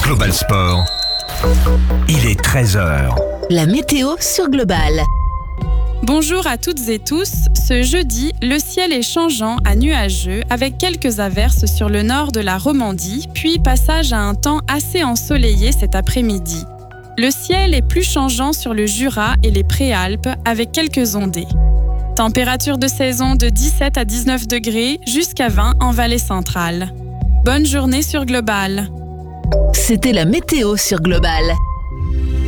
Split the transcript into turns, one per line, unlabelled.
Global Sport. Il est 13h.
La météo sur Global.
Bonjour à toutes et tous. Ce jeudi, le ciel est changeant à nuageux avec quelques averses sur le nord de la Romandie, puis passage à un temps assez ensoleillé cet après-midi. Le ciel est plus changeant sur le Jura et les Préalpes avec quelques ondées. Température de saison de 17 à 19 degrés jusqu'à 20 en vallée centrale. Bonne journée sur Global.
C'était la météo sur Global.